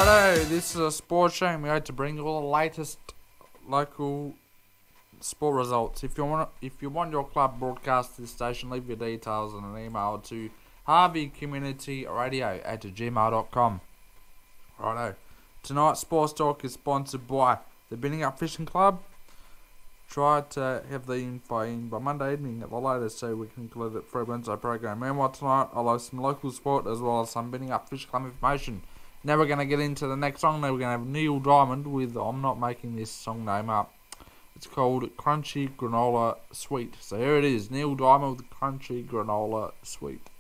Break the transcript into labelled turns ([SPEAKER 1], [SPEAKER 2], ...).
[SPEAKER 1] Righto, this is a sports show and we hope to bring you all the latest local sport results. If you want your club broadcast to this station, leave your details and an email to harveycommunityradio@gmail.com. Righto, tonight's sports talk is sponsored by the Binningup Fishing Club. Try to have the info in by Monday evening at the latest so we can include it for a Wednesday program. Meanwhile tonight I'll have some local sport as well as some Binningup Fishing Club information. Now we're going to get into the next song. Now we're going to have Neil Diamond with, I'm not making this song name up, it's called Crunchy Granola Sweet. So here it is, Neil Diamond with Crunchy Granola Sweet.